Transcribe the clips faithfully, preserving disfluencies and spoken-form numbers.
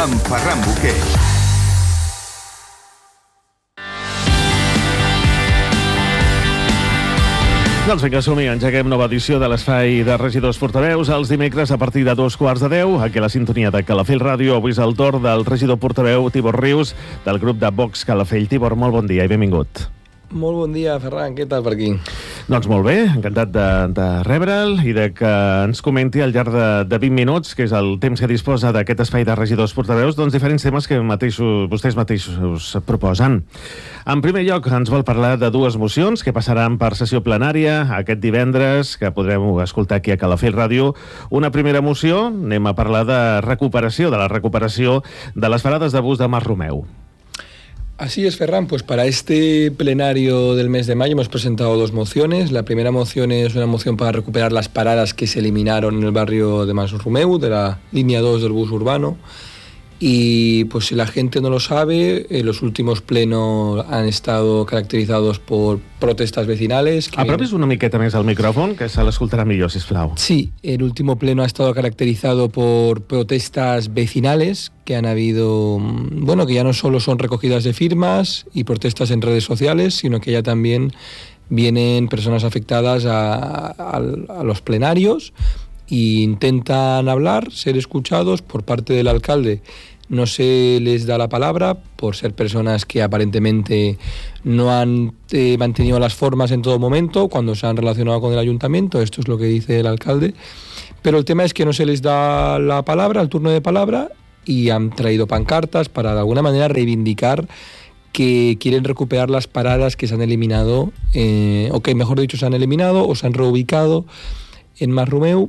amb Ferran Boquer. Doncs vinga, som-hi, engeguem nova edició de l'Espai de Regidors Portaveus els dimecres a partir de dos quarts de deu, aquí a la sintonia de Calafell Ràdio. Avui és el torn del regidor portaveu Tibor Rius, del grup de Vox Calafell. Tibor, molt bon dia i benvingut. Molt bon dia, Ferran. Què tal per aquí? Doncs molt bé, encantat de, de rebre'l i de que ens comenti al llarg de, de vint minuts, que és el temps que disposa d'aquest Espai de Regidors Portaveus, doncs diferents temes que mateixos, vostès mateixos proposen. En primer lloc, ens vol parlar de dues mocions que passaran per sessió plenària aquest divendres, que podrem escoltar aquí a Calafell Ràdio. Una primera moció, anem a parlar de recuperació, de la recuperació de les parades de bus de Mas Romeu. Así es, Ferran. Pues para este plenario del mes de mayo hemos presentado dos mociones. La primera moción es una moción para recuperar las paradas que se eliminaron en el barrio de Mas Romeu, de la línea dos del bus urbano. Y pues si la gente no lo sabe, eh, los últimos plenos han estado caracterizados por protestas vecinales. Apropis una miqueta més al micrófono, que se l'escoltarà millor, sisplau. Sí, el último pleno ha estado caracterizado por protestas vecinales que han habido, bueno, que ya no solo son recogidas de firmas y protestas en redes sociales, sino que ya también vienen personas afectadas a, a, a los plenarios e intentan hablar, ser escuchados por parte del alcalde. No se les da la palabra por ser personas que aparentemente no han eh, mantenido las formas en todo momento cuando se han relacionado con el ayuntamiento. Esto es lo que dice el alcalde. Pero el tema es que no se les da la palabra, el turno de palabra, y han traído pancartas para de alguna manera reivindicar que quieren recuperar las paradas que se han eliminado, eh, o que mejor dicho se han eliminado o se han reubicado en Mas Romeu.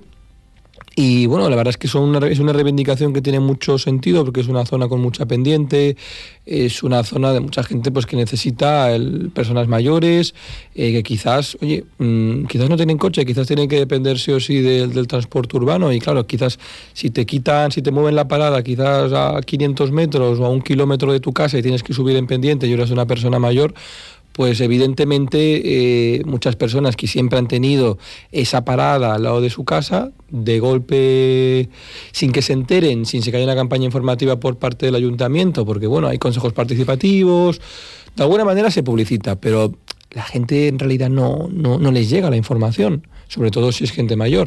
Y bueno, la verdad es que son una, es una reivindicación que tiene mucho sentido porque es una zona con mucha pendiente, es una zona de mucha gente pues que necesita el, personas mayores, eh, que quizás, oye, mmm, quizás no tienen coche, quizás tienen que depender sí o sí del, del transporte urbano y claro, quizás si te quitan, si te mueven la parada quizás a quinientos metros o a un kilómetro de tu casa y tienes que subir en pendiente y eres una persona mayor, pues evidentemente eh, muchas personas que siempre han tenido esa parada al lado de su casa, de golpe, sin que se enteren, sin que haya una campaña informativa por parte del ayuntamiento, porque bueno, hay consejos participativos, de alguna manera se publicita, pero la gente en realidad no, no, no les llega la información, sobre todo si es gente mayor.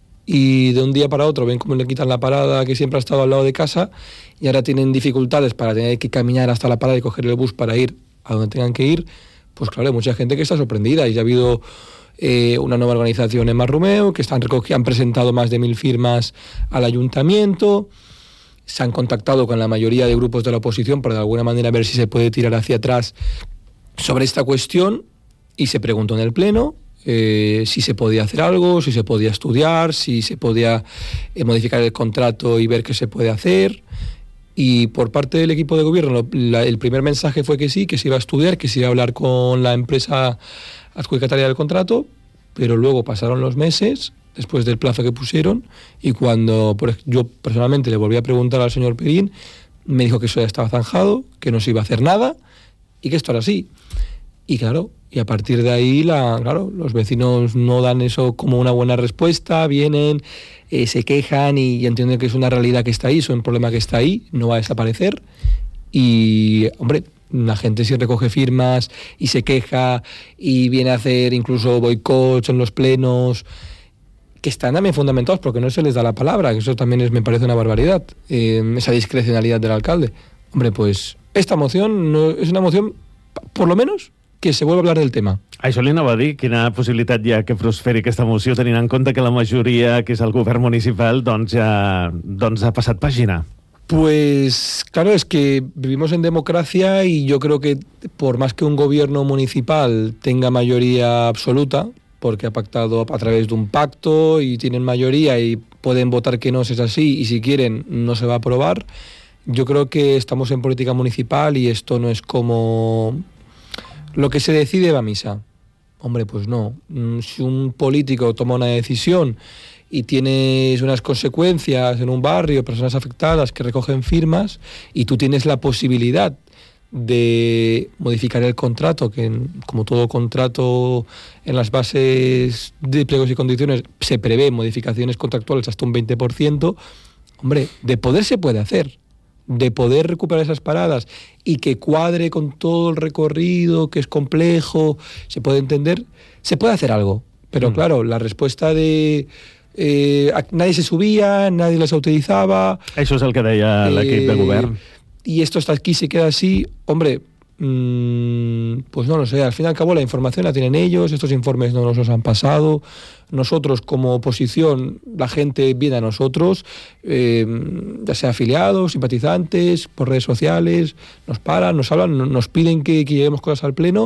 Y de un día para otro ven cómo le quitan la parada que siempre ha estado al lado de casa y ahora tienen dificultades para tener que caminar hasta la parada y coger el bus para ir a donde tengan que ir. Pues claro, hay mucha gente que está sorprendida y ya ha habido eh, una nueva organización en Mas Romeu que están recogiendo, han presentado más de mil firmas al ayuntamiento, se han contactado con la mayoría de grupos de la oposición para de alguna manera ver si se puede tirar hacia atrás sobre esta cuestión y se preguntó en el pleno eh, si se podía hacer algo, si se podía estudiar, si se podía eh, modificar el contrato y ver qué se puede hacer. Y por parte del equipo de gobierno la, el primer mensaje fue que sí, que se iba a estudiar, que se iba a hablar con la empresa adjudicataria del contrato, pero luego pasaron los meses después del plazo que pusieron y cuando por, yo personalmente le volví a preguntar al señor Perín, me dijo que eso ya estaba zanjado, que no se iba a hacer nada y que esto era así. Y claro, y a partir de ahí la, claro, los vecinos no dan eso como una buena respuesta, vienen, eh, se quejan y, y entienden que es una realidad que está ahí, es un problema que está ahí, no va a desaparecer. Y, hombre, la gente si recoge firmas y se queja y viene a hacer incluso boicots en los plenos, que están también fundamentados porque no se les da la palabra, que eso también es, me parece una barbaridad, eh, esa discrecionalidad del alcalde. Hombre, pues esta moción no, es una moción, por lo menos, que se vuelva a hablar del tema. Això li anava a dir, quina possibilitat hi ha que prosperi aquesta moció, tenint en compte que la majoria, que és el govern municipal, doncs ja doncs ha passat pàgina. Pues claro, es que vivimos en democracia y yo creo que por más que un gobierno municipal tenga mayoría absoluta, porque ha pactado a través de un pacto y tienen mayoría y pueden votar que no, si es así, y si quieren no se va a aprobar, yo creo que estamos en política municipal y esto no es como lo que se decide va a misa. Hombre, pues no. Si un político toma una decisión y tienes unas consecuencias en un barrio, personas afectadas que recogen firmas, y tú tienes la posibilidad de modificar el contrato, que en, como todo contrato en las bases de pliegos y condiciones se prevé modificaciones contractuales hasta un veinte por ciento, hombre, de poder se puede hacer. de poder recuperar esas paradas y que cuadre con todo el recorrido, que es complejo, se puede entender, se puede hacer algo. Pero mm. claro, la respuesta de... Eh, nadie se subía, nadie les utilizaba... Això és el que deia eh, l'equip de govern. Y esto está aquí, se queda así. Hombre, mmm, pues no lo sé. Al fin y al cabo la información la tienen ellos, estos informes no nos los han pasado. Nosotros como oposición, la gente viene a nosotros, eh, ya sea afiliados, simpatizantes, por redes sociales, nos paran, nos hablan, nos piden que, que llevemos cosas al pleno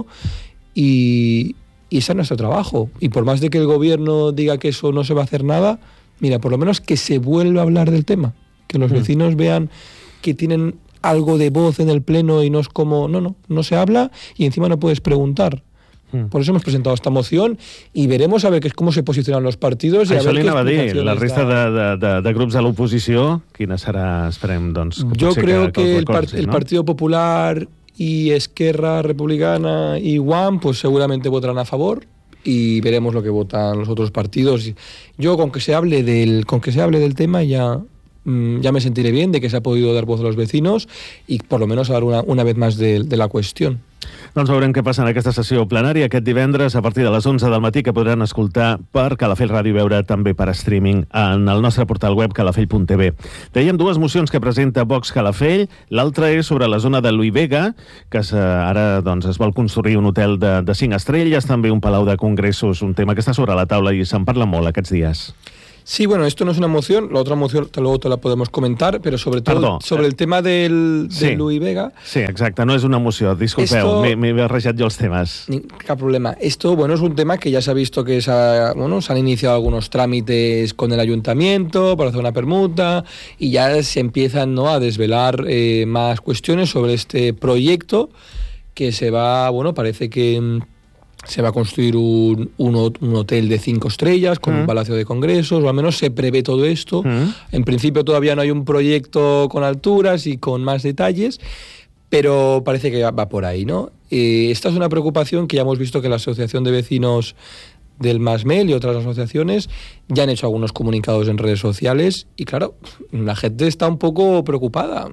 y, y ese es nuestro trabajo. Y por más de que el gobierno diga que eso no se va a hacer nada, mira, por lo menos que se vuelva a hablar del tema, que los mm. vecinos vean que tienen algo de voz en el pleno y no es como, no, no, no se habla y encima no puedes preguntar. Mm. Por eso hemos presentado esta moción y veremos a ver qué, cómo se posicionan los partidos. I Això a ver li anava a dir, la resta de, de, de, de grups de l'oposició, quina serà, esperem, doncs... Que Yo creo que, que, que el, part, ¿no? el Partido Popular y Esquerra Republicana y U A M pues seguramente votarán a favor y veremos lo que votan los otros partidos. Yo con que se hable del, con que se hable del tema ya... ya me sentiré bien de que se ha podido dar voz a los vecinos y por lo menos hablar una, una vez más de, de la qüestió. Doncs veurem què passa en aquesta sessió plenària aquest divendres a partir de les onze del matí, que podran escoltar per Calafell Ràdio i veure també per streaming en el nostre portal web calafell punt t v. Dèiem dues mocions que presenta Vox Calafell, l'altra és sobre la zona de Louis Vega, que ara doncs, es vol construir un hotel de, de cinc estrelles, també un palau de congressos, un tema que està sobre la taula i se'n parla molt aquests dies. Sí, bueno, esto no es una moción, la otra moción luego te la podemos comentar, pero sobre todo Perdó, sobre eh, el tema del, sí, de Louis Vega. Sí, exacte, no és una moció, disculpeu, m'he barrejat jo els temes. Ni, cap problema. Esto, bueno, es un tema que ya se ha visto que se, ha, bueno, se han iniciado algunos trámites con el ayuntamiento para hacer una permuta y ya se empiezan, ¿no?, a desvelar eh, más cuestiones sobre este proyecto que se va, bueno, parece que... se va a construir un, un, un hotel de cinco estrellas con mm. un palacio de congresos, o al menos se prevé todo esto. Mm. En principio todavía no hay un proyecto con alturas y con más detalles, pero parece que va por ahí, ¿no? Eh, esta es una preocupación que ya hemos visto que la Asociación de Vecinos del Masmel y otras asociaciones ya han hecho algunos comunicados en redes sociales y claro, la gente está un poco preocupada.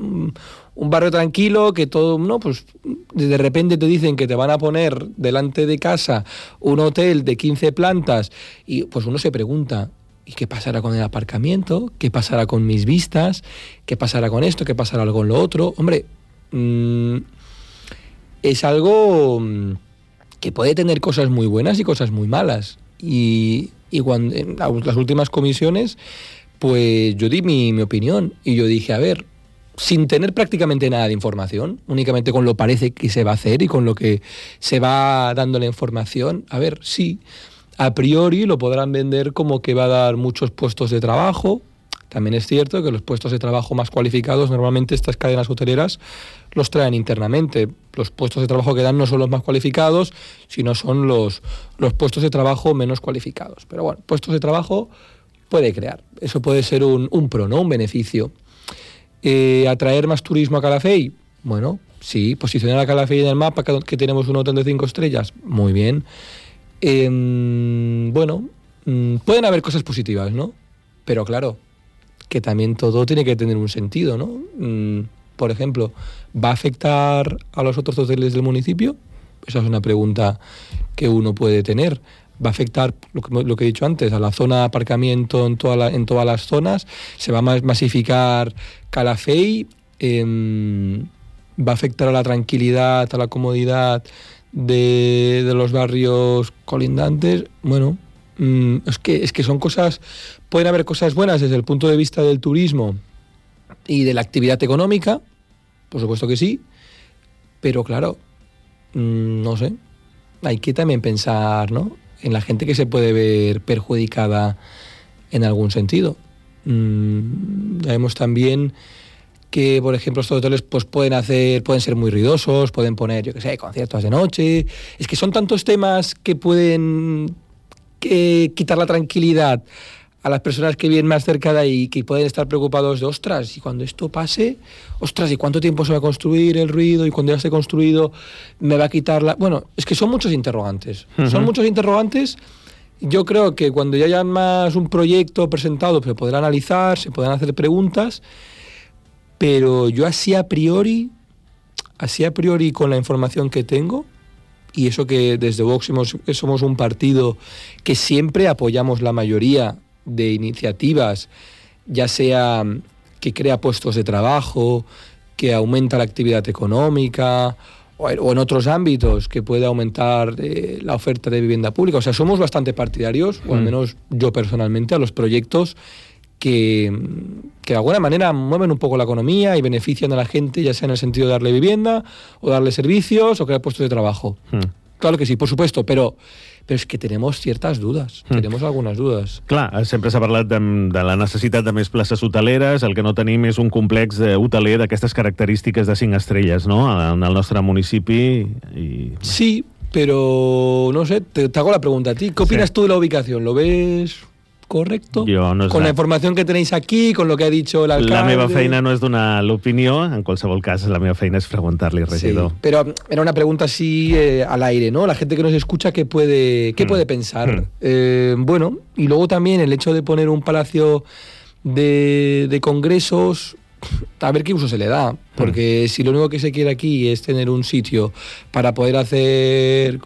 Un barrio tranquilo que todo, no, pues de repente te dicen que te van a poner delante de casa un hotel de quince plantas y pues uno se pregunta, ¿y qué pasará con el aparcamiento? ¿Qué pasará con mis vistas? ¿Qué pasará con esto? ¿Qué pasará con lo otro? Hombre, mmm, es algo que puede tener cosas muy buenas y cosas muy malas. Y, y cuando en las últimas comisiones, pues yo di mi, mi opinión y yo dije, a ver, sin tener prácticamente nada de información, únicamente con lo parece que se va a hacer y con lo que se va dando la información, a ver, sí, a priori lo podrán vender como que va a dar muchos puestos de trabajo. También es cierto que los puestos de trabajo más cualificados, normalmente estas cadenas hoteleras los traen internamente. Los puestos de trabajo que dan no son los más cualificados, sino son los, los puestos de trabajo menos cualificados. Pero bueno, puestos de trabajo puede crear. Eso puede ser un, un pro, ¿no?, un beneficio. Eh, ¿Atraer más turismo a Calafell? Bueno, sí. ¿Posicionar a Calafell en el mapa, que, que tenemos un hotel de cinco estrellas? Muy bien. Eh, bueno, pueden haber cosas positivas, ¿no? Pero claro, que también todo tiene que tener un sentido, ¿no? Por ejemplo, ¿va a afectar a los otros hoteles del municipio? Esa es una pregunta que uno puede tener. ¿Va a afectar, lo que, lo que he dicho antes, a la zona de aparcamiento en, toda la, en todas las zonas? ¿Se va a masificar Calafell? Eh, ¿Va a afectar a la tranquilidad, a la comodidad de, de los barrios colindantes? Bueno, mm, es, que, es que son cosas... Pueden haber cosas buenas desde el punto de vista del turismo y de la actividad económica, por supuesto que sí, pero claro, mmm, no sé, hay que también pensar, ¿no?, en la gente que se puede ver perjudicada en algún sentido. Mm, ya vemos también que, por ejemplo, estos hoteles pues pueden hacer, pueden ser muy ruidosos, pueden poner, yo qué sé, conciertos de noche. Es que son tantos temas que pueden que quitar la tranquilidad a las personas que viven más cerca de ahí, que pueden estar preocupados de, ostras, y cuando esto pase, ostras, ¿y cuánto tiempo se va a construir el ruido? Y cuando ya esté construido, me va a quitar la... Bueno, es que son muchos interrogantes. Uh-huh. Son muchos interrogantes. Yo creo que cuando ya haya más un proyecto presentado, se podrá analizar, se podrán hacer preguntas, pero yo así a priori, así a priori con la información que tengo, y eso que desde Vox somos, somos un partido que siempre apoyamos la mayoría de iniciativas, ya sea que crea puestos de trabajo, que aumenta la actividad económica, o en otros ámbitos que puede aumentar eh, la oferta de vivienda pública. O sea, somos bastante partidarios, o al menos yo personalmente, a los proyectos que, que de alguna manera mueven un poco la economía y benefician a la gente, ya sea en el sentido de darle vivienda, o darle servicios, o crear puestos de trabajo. Mm. Claro que sí, por supuesto, però, però és que tenemos ciertas dudas, mm. tenemos algunas dudas. Clar, sempre s'ha parlat de, de la necessitat de més places hoteleres, el que no tenim és un complex hoteler d'aquestes característiques de cinc estrelles, no?, en el nostre municipi. I... Sí, pero no sé, te, te hago la pregunta a ti. ¿Qué opinas sí. tú de la ubicación? ¿Lo ves correcto? Jo no con la información que tenéis aquí, con lo que ha dicho el alcalde. La meva feina no és donar l'opinió, en qualsevol cas la meva feina és preguntar-li, regidor. Sí, pero era una pregunta así eh, al aire, ¿no? La gente que nos escucha, ¿qué puede, qué mm. puede pensar? Mm. Eh, bueno, y luego también el hecho de poner un palacio de, de congresos, a ver qué uso se le da, porque mm. si lo único que se quiere aquí es tener un sitio para poder hacer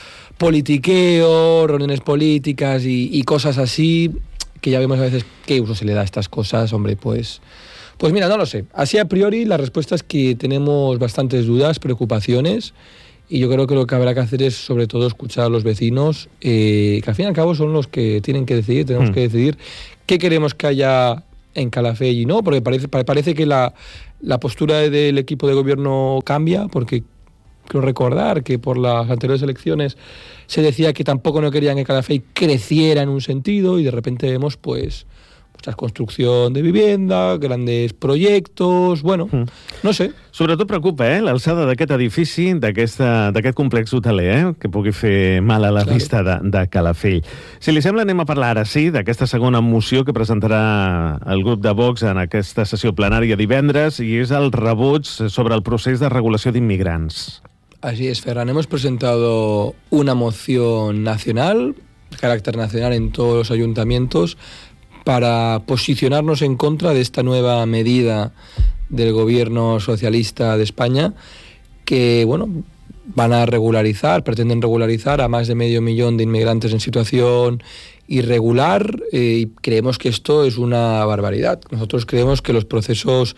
politiqueo, reuniones políticas y, y cosas así, que ya vemos a veces qué uso se le da a estas cosas, hombre, pues... Pues mira, no lo sé. Así a priori la respuesta es que tenemos bastantes dudas, preocupaciones, y yo creo que lo que habrá que hacer es sobre todo escuchar a los vecinos, eh, que al fin y al cabo son los que tienen que decidir, tenemos mm. que decidir qué queremos que haya en Calafell y no, porque parece, parece que la, la postura del equipo de gobierno cambia, porque quiero recordar que por las anteriores elecciones se decía que tampoco no querían que Calafell creciera en un sentido, y de repente vemos pues mucha construcción de vivienda, grandes proyectos, bueno, mm. no sé. Sobretot preocupa, eh, l'alçada d'aquest edifici, d'aquest complex hoteler, eh, que pugui fer mal a la claro. vista de, de Calafell. Si li sembla, anem a parlar ara sí d'aquesta segona moció que presentarà el grup de Vox en aquesta sessió plenària divendres, i és el rebuig sobre el procés de regulació d'immigrants. Así es, Ferran. Hemos presentado una moción nacional, de carácter nacional en todos los ayuntamientos, para posicionarnos en contra de esta nueva medida del gobierno socialista de España, que, bueno, van a regularizar, pretenden regularizar a más de medio millón de inmigrantes en situación irregular, eh, y creemos que esto es una barbaridad. Nosotros creemos que los procesos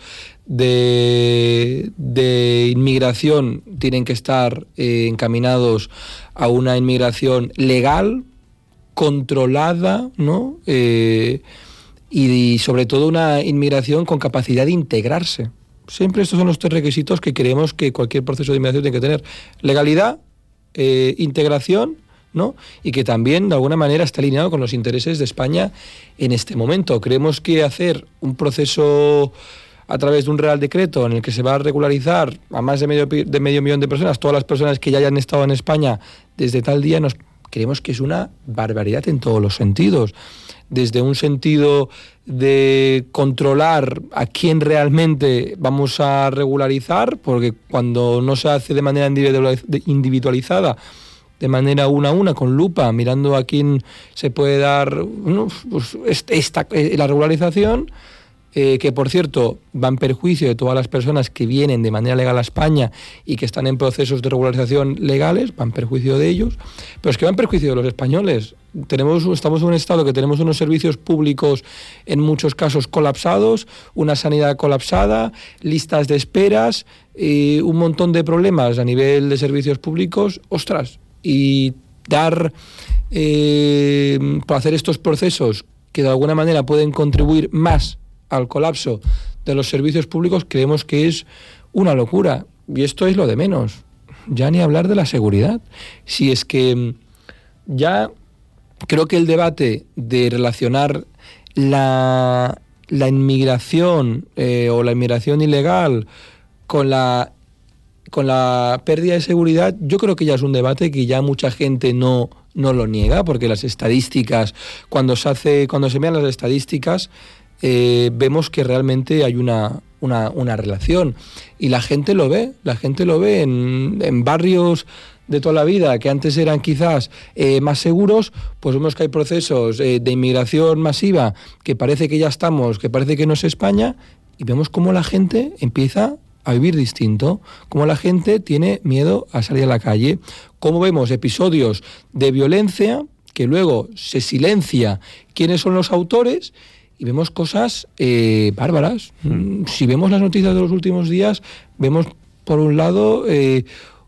de, de inmigración tienen que estar eh, encaminados a una inmigración legal, controlada, ¿no? Eh, y, y sobre todo una inmigración con capacidad de integrarse. Siempre estos son los tres requisitos que creemos que cualquier proceso de inmigración tiene que tener: legalidad, eh, integración, ¿no? Y que también de alguna manera está alineado con los intereses de España en este momento. Creemos que hacer un proceso a través de un Real Decreto en el que se va a regularizar a más de medio, de medio millón de personas, todas las personas que ya hayan estado en España desde tal día, nos creemos que es una barbaridad en todos los sentidos. Desde un sentido de controlar a quién realmente vamos a regularizar, porque cuando no se hace de manera individualizada, de manera una a una, con lupa, mirando a quién se puede dar, ¿no?, pues esta, la regularización, eh, que por cierto va en perjuicio de todas las personas que vienen de manera legal a España y que están en procesos de regularización legales, va en perjuicio de ellos, pero es que va en perjuicio de los españoles. Tenemos, estamos en un estado que tenemos unos servicios públicos en muchos casos colapsados, una sanidad colapsada, listas de esperas, eh, un montón de problemas a nivel de servicios públicos. Ostras, y dar, eh, para hacer estos procesos que de alguna manera pueden contribuir más al colapso de los servicios públicos, creemos que es una locura. Y esto es lo de menos. Ya ni hablar de la seguridad. Si es que ya creo que el debate de relacionar la, la inmigración eh, o la inmigración ilegal con la con la pérdida de seguridad, yo creo que ya es un debate que ya mucha gente no, no lo niega, porque las estadísticas, cuando se hace, cuando se miran las estadísticas, eh, vemos que realmente hay una, una, una relación. Y la gente lo ve, la gente lo ve en, en barrios de toda la vida, que antes eran quizás eh, más seguros, pues vemos que hay procesos eh, de inmigración masiva, que parece que ya estamos, que parece que no es España, y vemos cómo la gente empieza a vivir distinto, cómo la gente tiene miedo a salir a la calle, cómo vemos episodios de violencia que luego se silencia quiénes son los autores y vemos cosas eh, bárbaras. Mm. Si vemos las noticias de los últimos días, vemos por un lado eh,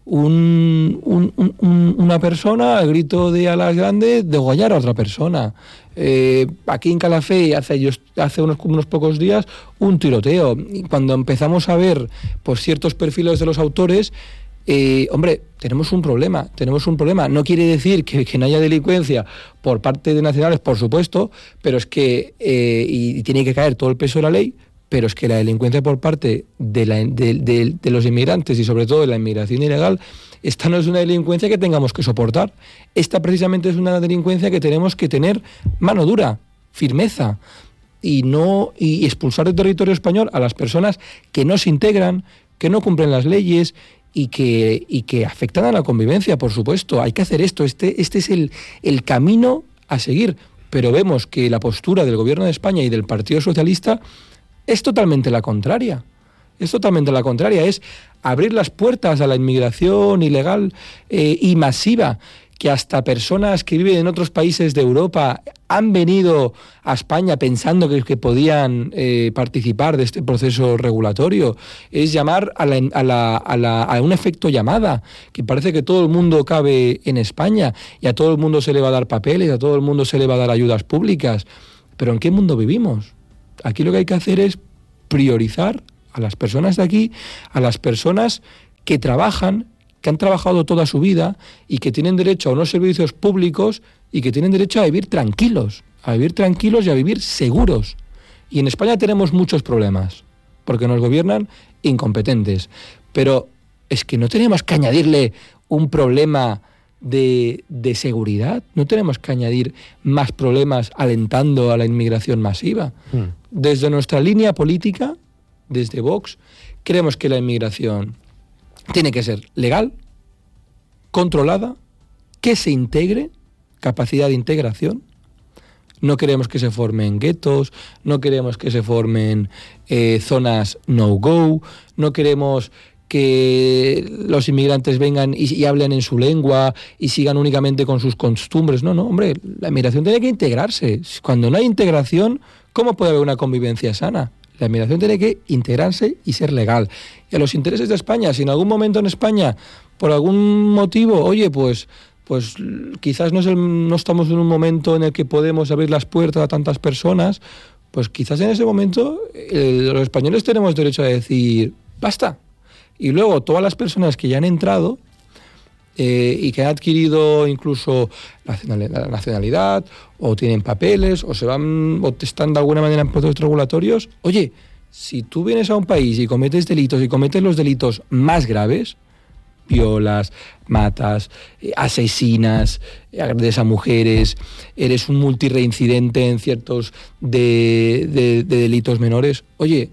un, un, un, una persona al grito de alas grandes degollar a otra persona. Eh, aquí en Calafell hace, hace unos, unos pocos días un tiroteo. Y cuando empezamos a ver pues, ciertos perfiles de los autores, eh, hombre, tenemos un problema, tenemos un problema. No quiere decir que, que no haya delincuencia por parte de nacionales, por supuesto, pero es que, eh, y, y tiene que caer todo el peso de la ley, pero es que la delincuencia por parte de, la, de, de, de los inmigrantes y sobre todo de la inmigración ilegal, esta no es una delincuencia que tengamos que soportar. Esta precisamente es una delincuencia que tenemos que tener mano dura, firmeza, y no y expulsar del territorio español a las personas que no se integran, que no cumplen las leyes y que, y que afectan a la convivencia, por supuesto. Hay que hacer esto, este, este es el, el camino a seguir. Pero vemos que la postura del Gobierno de España y del Partido Socialista es totalmente la contraria. Es totalmente la contraria. Es abrir las puertas a la inmigración ilegal eh, y masiva, que hasta personas que viven en otros países de Europa han venido a España pensando que, que podían eh, participar de este proceso regulatorio. Es llamar a, la, a, la, a, la, a un efecto llamada, que parece que todo el mundo cabe en España y a todo el mundo se le va a dar papeles, a todo el mundo se le va a dar ayudas públicas. ¿Pero en qué mundo vivimos? Aquí lo que hay que hacer es priorizar a las personas de aquí, a las personas que trabajan, que han trabajado toda su vida y que tienen derecho a unos servicios públicos y que tienen derecho a vivir tranquilos, a vivir tranquilos y a vivir seguros. Y en España tenemos muchos problemas, porque nos gobiernan incompetentes. Pero es que no tenemos que añadirle un problema de, de seguridad, no tenemos que añadir más problemas alentando a la inmigración masiva. Mm. Desde nuestra línea política, desde Vox, creemos que la inmigración tiene que ser legal, controlada, que se integre, capacidad de integración. No queremos que se formen guetos, no queremos que se formen eh, zonas no-go, no queremos que los inmigrantes vengan y, y hablen en su lengua y sigan únicamente con sus costumbres. No, no, hombre, la inmigración tiene que integrarse. Cuando no hay integración, ¿cómo puede haber una convivencia sana? La inmigración tiene que integrarse y ser legal. Y a los intereses de España, si en algún momento en España, por algún motivo, oye, pues, pues quizás no, es el, no estamos en un momento en el que podemos abrir las puertas a tantas personas, pues quizás en ese momento el, los españoles tenemos derecho a decir, basta. Y luego todas las personas que ya han entrado eh, y que han adquirido incluso la nacionalidad o tienen papeles o se van o están de alguna manera en procesos regulatorios, oye, si tú vienes a un país y cometes delitos y cometes los delitos más graves, violas, matas, eh, asesinas, agredes a mujeres, eres un multireincidente en ciertos de, de, de delitos menores, oye,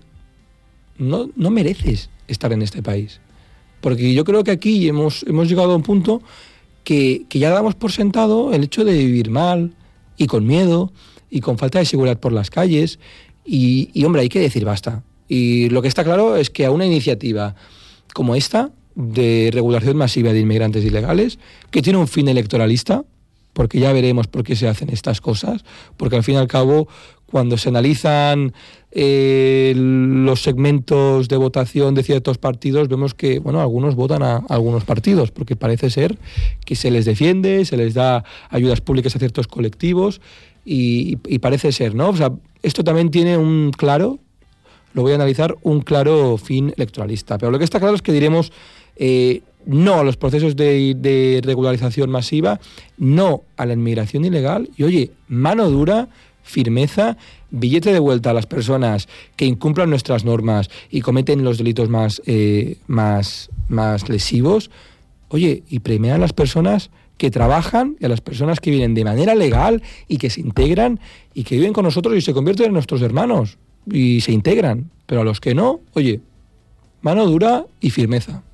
no, no mereces estar en este país. Porque yo creo que aquí hemos, hemos llegado a un punto que, que ya damos por sentado el hecho de vivir mal y con miedo y con falta de seguridad por las calles y, y hombre, hay que decir basta. Y lo que está claro es que a una iniciativa como esta de regulación masiva de inmigrantes ilegales, que tiene un fin electoralista, porque ya veremos por qué se hacen estas cosas, porque al fin y al cabo, cuando se analizan eh, los segmentos de votación de ciertos partidos, vemos que, bueno, algunos votan a, a algunos partidos, porque parece ser que se les defiende, se les da ayudas públicas a ciertos colectivos, y, y parece ser, ¿no? O sea, esto también tiene un claro, lo voy a analizar, un claro fin electoralista. Pero lo que está claro es que diremos eh, no a los procesos de, de regularización masiva, no a la inmigración ilegal, y oye, mano dura, firmeza, billete de vuelta a las personas que incumplan nuestras normas y cometen los delitos más, eh, más, más lesivos, oye, y premiar a las personas que trabajan y a las personas que vienen de manera legal y que se integran y que viven con nosotros y se convierten en nuestros hermanos y se integran, pero a los que no, oye, mano dura y firmeza.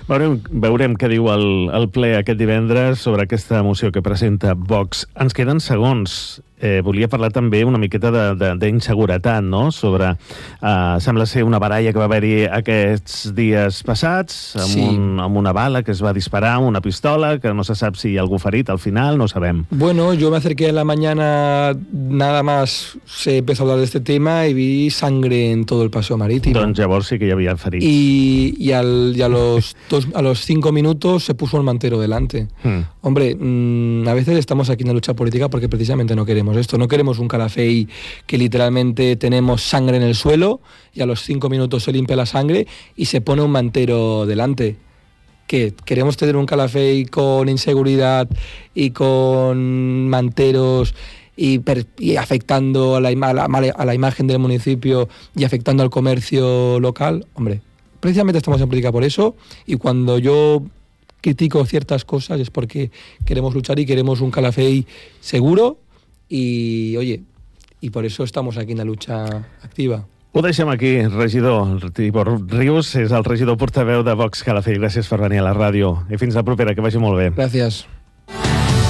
Veurem, veurem què diu el, el ple aquest divendres sobre aquesta moció que presenta Vox. Ens queden segons. Eh, volia parlar també una miqueta d'inseguretat, no? Sobre, eh, sembla ser una baralla que va haver-hi aquests dies passats, amb, sí. un, amb una bala que es va disparar, amb una pistola, que no se sap si hi ha algú ferit al final, no sabem. Bueno, yo me acerqué en la mañana, nada más se empezó a hablar de este tema y vi sangre en todo el paseo marítimo. Doncs llavors sí que hi havia ferits. Y, y, al, y a, los dos, a los cinco minutos se puso el mantero delante. Hmm. Hombre, mmm, a veces estamos aquí en la lucha política porque precisamente no queremos esto. No queremos un Calafell que literalmente tenemos sangre en el suelo y a los cinco minutos se limpia la sangre y se pone un mantero delante. ¿Qué? ¿Queremos tener un Calafell con inseguridad y con manteros y, per, y afectando a la, a, la, a la imagen del municipio y afectando al comercio local? Hombre, precisamente estamos en política por eso, y cuando yo critico ciertas cosas es porque queremos luchar y queremos un Calafell seguro. I, oye, i per això estamos aquí en la lucha activa. Ho deixem aquí, regidor Tibor Rius, és el regidor portaveu de Vox Calafell. Gràcies per venir a la ràdio i fins la propera, que vagi molt bé. Gràcies.